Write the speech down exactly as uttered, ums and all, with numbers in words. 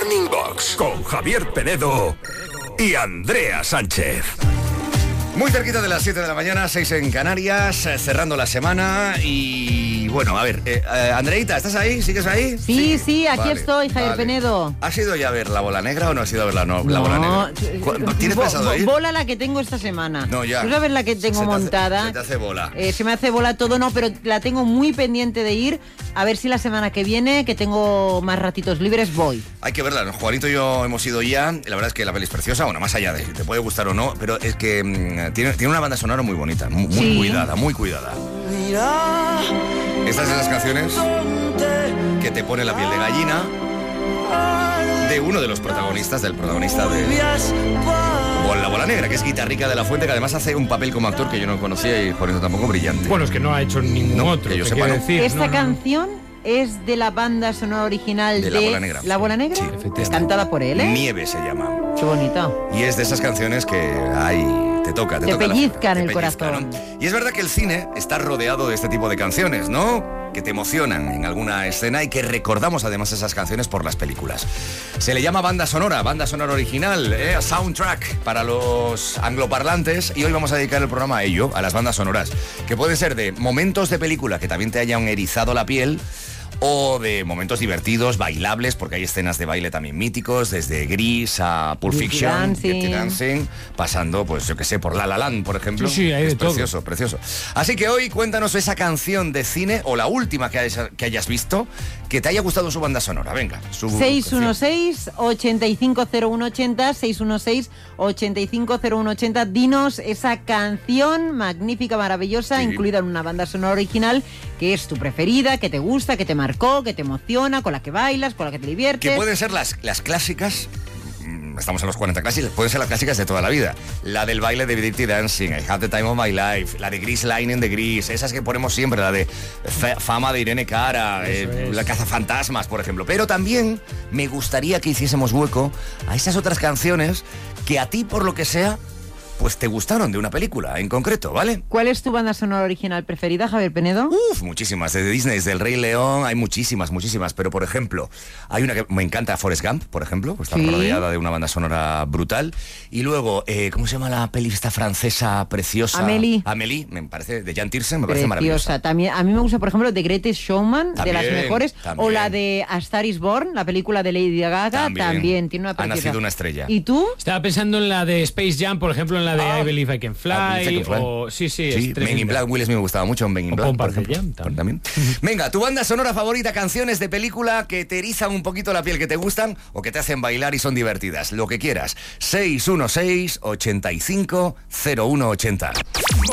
Morning Box con Javier Penedo y Andrea Sánchez. Muy cerquita de las siete de la mañana, seis en Canarias, eh, cerrando la semana y bueno, a ver, eh, eh, Andreita, ¿estás ahí? ¿Sigues ahí? Sí, sí, sí aquí vale, estoy, Javier vale. Penedo. ¿Has ido ya a ver La Bola Negra o no has ido a ver la, no, no, la Bola Negra? ¿Tienes bo, pensado bo, ir? Bola la que tengo esta semana. No, ya. ¿Tú sabes la que tengo se montada? Hace, se te hace bola. Eh, se me hace bola todo, no, pero la tengo muy pendiente de ir. A ver si la semana que viene, que tengo más ratitos libres, voy. Hay que verla, Juanito y yo hemos ido ya, la verdad es que la peli es preciosa, bueno, más allá de si te puede gustar o no, pero es que mmm, tiene, tiene una banda sonora muy bonita, muy, muy sí. cuidada, muy cuidada. Estas son las canciones que te pone la piel de gallina de uno de los protagonistas, del protagonista de La Bola Negra, que es Guitarrica de la Fuente, que además hace un papel como actor que yo no conocía y por eso tampoco brillante. Bueno, es que no ha hecho ningún no, otro, que yo te sepa, quiero no. decir. Esta no, no, canción es de la banda sonora original de de, La Bola Negra. ¿La Bola Negra? Sí, efectivamente. Es cantada por él, ¿eh? Nieve se llama. Qué bonita. Y es de esas canciones que hay, te toca, te, te toca pellizcan la, el te pellizca, corazón. ¿no? Y es verdad que el cine está rodeado de este tipo de canciones, ¿no? Que te emocionan en alguna escena y que recordamos además esas canciones por las películas. Se le llama banda sonora, banda sonora original, ¿eh? Soundtrack para los angloparlantes, y hoy vamos a dedicar el programa a ello, a las bandas sonoras, que pueden ser de momentos de película que también te hayan erizado la piel, o de momentos divertidos, bailables, porque hay escenas de baile también míticos, desde Gris a Pulp Dirty Fiction, Dancing. Dirty Dancing, pasando, pues yo que sé, por La La Land, por ejemplo. Sí, sí, hay de es todo. precioso, precioso. Así que hoy cuéntanos esa canción de cine, o la última que hayas, que hayas visto, que te haya gustado su banda sonora. Venga, su seis uno seis, ocho cinco cero uno ocho cero, seis uno seis, ocho cinco cero uno ocho cero. Dinos esa canción magnífica, maravillosa, sí. incluida en una banda sonora original, que es tu preferida, que te gusta, que te marcó, que te emociona, con la que bailas, con la que te diviertes. Que pueden ser las, las clásicas, estamos en los cuarenta clásicas, pueden ser las clásicas de toda la vida. La del baile de Dirty Dancing, I Have the Time of My Life, la de Gris Lightning de Gris, esas que ponemos siempre, la de F- Fama de Irene Cara, eh, la Cazafantasmas, por ejemplo. Pero también me gustaría que hiciésemos hueco a esas otras canciones que a ti, por lo que sea, pues te gustaron de una película en concreto, ¿vale? ¿Cuál es tu banda sonora original preferida, Javier Penedo? Uf, muchísimas. De Disney, desde El Rey León, hay muchísimas, muchísimas. Pero, por ejemplo, hay una que me encanta, Forrest Gump, por ejemplo, está ¿Sí? rodeada de una banda sonora brutal. Y luego, eh, ¿cómo se llama la peli esta francesa preciosa? Amélie. Amélie, me parece, de Jan Tiersen, me parece Preciosa. maravillosa. También, a mí me gusta, por ejemplo, The Greatest Showman, También, de las mejores. también. O la de A Star is Born, la película de Lady Gaga, También. también, tiene una Ha preciosa. nacido una estrella. ¿Y tú? Estaba pensando en la de Space Jam, por ejemplo, en la de Ah. I Believe I Can Fly, Ah, I Believe I Can Fly. o... Sí, sí, Sí, es Men in tremenda. Black, Will Smith me gustaba mucho en Men in O Black, Pump por Up the ejemplo. Jam, también. Venga, tu banda sonora favorita, canciones de película que te erizan un poquito la piel, que te gustan o que te hacen bailar y son divertidas, lo que quieras. seis uno seis, ocho cinco cero uno ocho cero.